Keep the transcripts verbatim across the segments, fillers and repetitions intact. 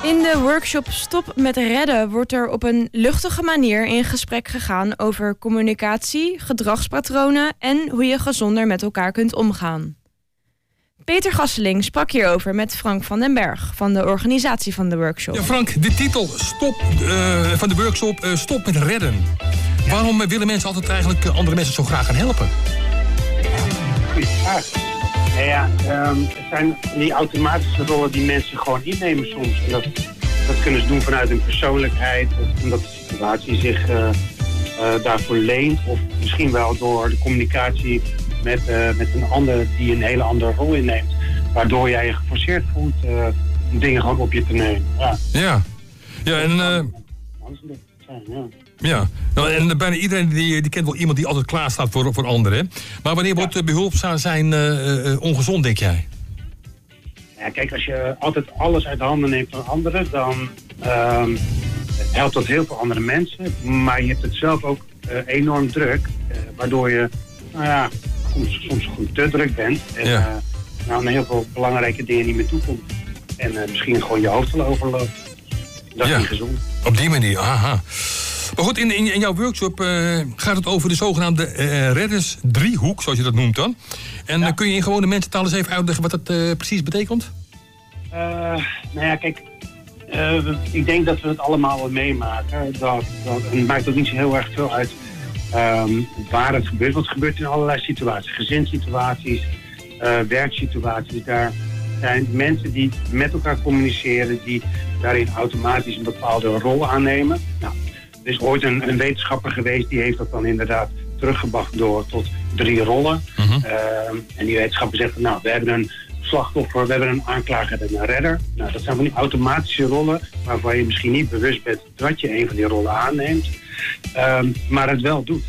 In de workshop Stop met redden wordt er op een luchtige manier in gesprek gegaan over communicatie, gedragspatronen en hoe je gezonder met elkaar kunt omgaan. Peter Gasseling sprak hierover met Frank van den Berg van de organisatie van de workshop. Ja, Frank, de titel Stop, uh, van de workshop uh, Stop met redden. Waarom willen mensen altijd eigenlijk andere mensen zo graag gaan helpen? Goeie vraag. Nou ja, um, het zijn die automatische rollen die mensen gewoon innemen soms. En dat, dat kunnen ze doen vanuit hun persoonlijkheid, of omdat de situatie zich uh, uh, daarvoor leent. Of misschien wel door de communicatie met, uh, met een ander die een hele andere rol inneemt. Waardoor jij je geforceerd voelt uh, om dingen gewoon op je te nemen. Ja, ja. ja en... Uh... Ja. Ja, nou, en bijna iedereen die, die kent wel iemand die altijd klaar staat voor, voor anderen. Maar wanneer wordt ja. behulpzaam zijn uh, uh, ongezond, denk jij? Ja, kijk, als je altijd alles uit de handen neemt van anderen, dan uh, helpt dat heel veel andere mensen. Maar je hebt het zelf ook uh, enorm druk, uh, waardoor je nou ja, soms, soms goed te druk bent. En ja. uh, nou, aan heel veel belangrijke dingen niet meer toekomt. En uh, misschien gewoon je hoofd wel overloopt. Dat is ja. niet gezond. Op die manier, aha. Maar goed, in, in, in jouw workshop uh, gaat het over de zogenaamde uh, reddersdriehoek, zoals je dat noemt dan. En ja. uh, kun je in gewone mensentaal eens even uitleggen wat dat uh, precies betekent? Uh, nou ja, kijk, uh, ik denk dat we het allemaal wel meemaken. Dat, dat, het maakt ook niet zo heel erg veel uit um, waar het gebeurt. Want het gebeurt in allerlei situaties. Gezinssituaties, uh, werksituaties. Daar zijn mensen die met elkaar communiceren, die daarin automatisch een bepaalde rol aannemen. Nou, er is ooit een, een wetenschapper geweest die heeft dat dan inderdaad teruggebracht door tot drie rollen. Uh-huh. Uh, en die wetenschapper zegt, nou, we hebben een slachtoffer, we hebben een aanklager en een redder. Nou, dat zijn van die automatische rollen waarvan je misschien niet bewust bent dat je een van die rollen aanneemt, um, maar het wel doet.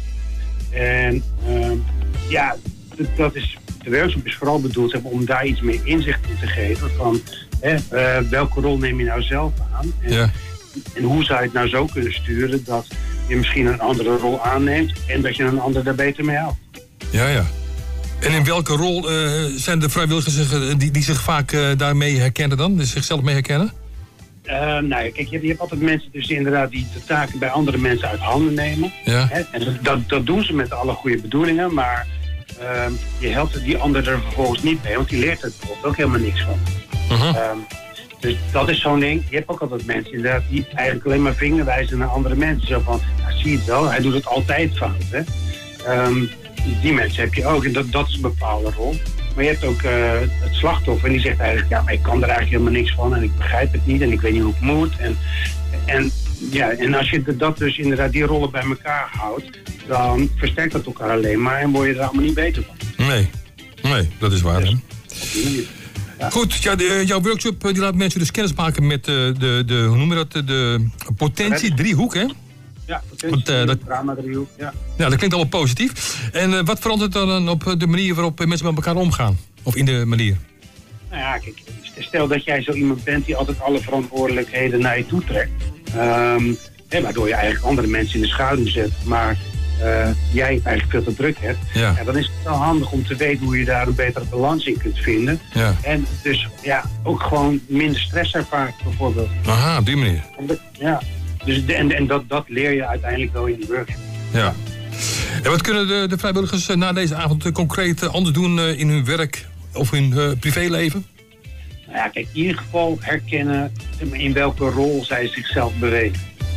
En um, ja, d- dat is, de workshop is vooral bedoeld om daar iets meer inzicht in te geven van hè, uh, welke rol neem je nou zelf aan? En, ja. En hoe zou je het nou zo kunnen sturen dat je misschien een andere rol aanneemt en dat je een ander daar beter mee helpt? Ja, ja. En in welke rol uh, zijn de vrijwilligers zich, die, die zich vaak uh, daarmee herkennen dan? Dus zichzelf mee herkennen? Uh, nou ja, kijk, je, je hebt altijd mensen dus inderdaad die de taken bij andere mensen uit handen nemen. Ja. Hè? En dat, dat, dat doen ze met alle goede bedoelingen, maar uh, je helpt die ander er vervolgens niet mee, want die leert er bijvoorbeeld ook helemaal niks van. Uh-huh. Um, Dus dat is zo'n ding. Je hebt ook altijd mensen inderdaad die eigenlijk alleen maar vinger wijzen naar andere mensen. Zo van, nou, zie je het wel, hij doet het altijd fout. Hè? Um, die mensen heb je ook en dat, dat is een bepaalde rol. Maar je hebt ook uh, het slachtoffer en die zegt eigenlijk, ja, maar ik kan er eigenlijk helemaal niks van en ik begrijp het niet en ik weet niet hoe het moet. En, en, ja, en als je dat dus inderdaad die rollen bij elkaar houdt, dan versterkt dat elkaar alleen maar en word je er allemaal niet beter van. Nee, nee, dat is waar. Dus, ja. Goed, ja, de, jouw workshop die laat mensen dus kennis maken met de, de, de hoe noemen we dat, de potentie-driehoek, hè? Ja, potentie, uh, dat, drama-driehoek, ja. Ja, dat klinkt allemaal positief. En uh, wat verandert dan op de manier waarop mensen met elkaar omgaan? Of in de manier? Nou ja, kijk, stel dat jij zo iemand bent die altijd alle verantwoordelijkheden naar je toe trekt. Um, hè, waardoor je eigenlijk andere mensen in de schaduw zet, maar uh, jij eigenlijk veel te druk hebt. Ja. Ja, dan is het wel handig om te weten hoe je daar een betere balans in kunt vinden. Ja. En dus ja, ook gewoon minder stress ervaart bijvoorbeeld. Aha, op die manier. Ja, dus de, en, en dat, dat leer je uiteindelijk wel in die workshop. Ja. En wat kunnen de, de vrijwilligers na deze avond concreet anders doen in hun werk of hun uh, privéleven? Nou ja, kijk, in ieder geval herkennen in welke rol zij zichzelf bewegen.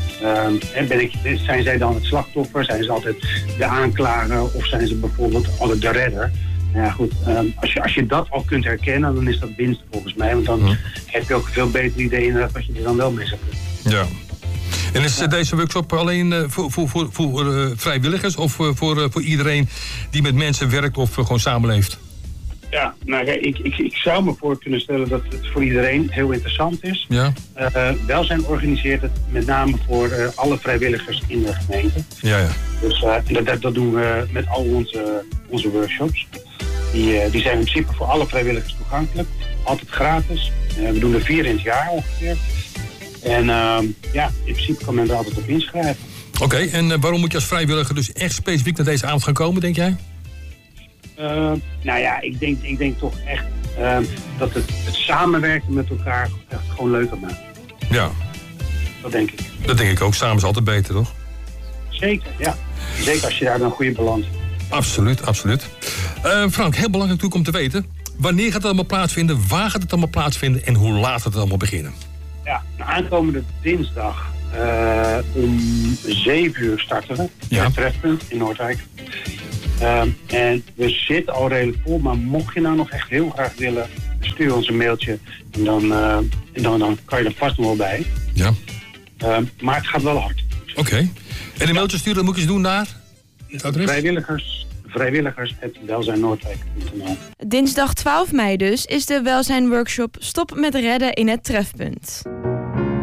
Um, ben ik, zijn zij dan het slachtoffer? Zijn ze altijd de aanklager? Of zijn ze bijvoorbeeld altijd de redder? Nou ja, goed. Um, als, je, als je dat al kunt herkennen, dan is dat winst volgens mij. Want dan hm. heb je ook een veel beter idee inderdaad wat je er dan wel mee zou kunnen. Ja. En is ja. deze workshop alleen uh, voor, voor, voor, voor uh, vrijwilligers of uh, voor, uh, voor iedereen die met mensen werkt of uh, gewoon samenleeft? Ja, nou, ik, ik, ik zou me voor kunnen stellen dat het voor iedereen heel interessant is. Ja. Uh, Welzijn organiseert het met name voor uh, alle vrijwilligers in de gemeente. Ja, ja. Dus uh, dat, dat doen we met al onze, onze workshops. Die, uh, die zijn in principe voor alle vrijwilligers toegankelijk. Altijd gratis. Uh, we doen er vier in het jaar ongeveer. En uh, ja, in principe kan men er altijd op inschrijven. Oké, okay, en uh, waarom moet je als vrijwilliger dus echt specifiek naar deze avond gaan komen, denk jij? Uh, nou ja, ik denk, ik denk toch echt uh, dat het, het samenwerken met elkaar echt gewoon leuker maakt. Ja. Dat denk ik. Dat denk ik ook. Samen is altijd beter, toch? Zeker, ja. Zeker als je daar dan een goede balans hebt. Absoluut, absoluut. Uh, Frank, heel belangrijk natuurlijk om te weten. Wanneer gaat het allemaal plaatsvinden? Waar gaat het allemaal plaatsvinden? En hoe laat gaat het allemaal beginnen? Ja, nou, aankomende dinsdag uh, om zeven uur starten we. Ja. Het trefpunt in Noordwijk. Uh, en we zitten al redelijk vol. Maar mocht je nou nog echt heel graag willen, stuur ons een mailtje. En dan, uh, en dan, dan kan je er vast nog wel bij. Ja. Uh, maar het gaat wel hard. Oké. Okay. En de mailtje sturen, dan moet je eens doen naar? Vrijwilligers, vrijwilligers at welzijnnoordwijk punt n l. Dinsdag twaalf mei dus is de welzijnworkshop Stop met redden in het Trefpunt.